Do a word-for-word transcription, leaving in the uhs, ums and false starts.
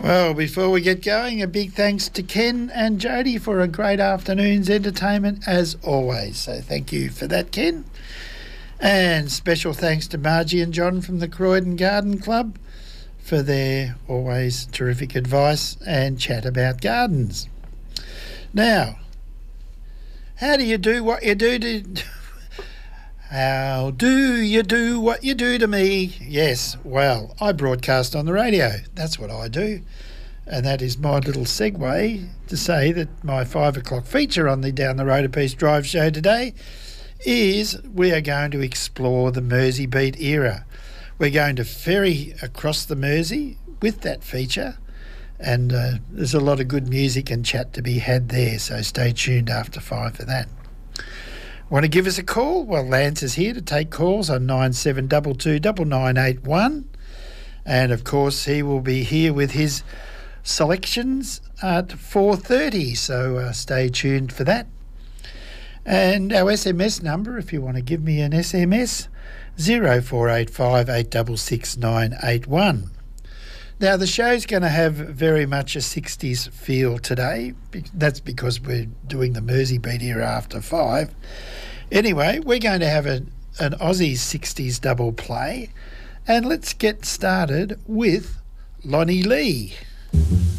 Well, before we get going, a big thanks to Ken and Jody for a great afternoon's entertainment as always. So thank you for that, Ken. And special thanks to Margie and John from the Croydon Garden Club for their always terrific advice and chat about gardens. Now, how do you do what you do to... How do you do what you do to me? Yes, well, I broadcast on the radio. That's what I do. And that is my little segue to say that my five o'clock feature on the Down the Road a Piece Drive show today is we are going to explore the Mersey Beat era. We're going to ferry across the Mersey with that feature, and uh, there's a lot of good music and chat to be had there, so stay tuned after five for that. Want to give us a call? Well, Lance is here to take calls on nine seven two two nine nine eight one. And, of course, he will be here with his selections at four thirty, so uh, stay tuned for that. And our S M S number, if you want to give me an S M S, zero four eight five eight six six nine eight one. Now, the show's going to have very much a sixties feel today. That's because we're doing the Mersey Beat era after five. Anyway, we're going to have a, an Aussie sixties double play. And let's get started with Lonnie Lee.